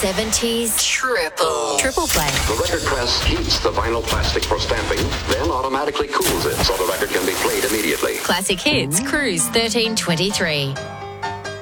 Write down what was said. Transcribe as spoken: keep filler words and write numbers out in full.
seventies triple. Triple play. The record press heats the vinyl plastic for stamping, then automatically cools it so the record can be played immediately. Classic Hits, Cruise thirteen twenty-three.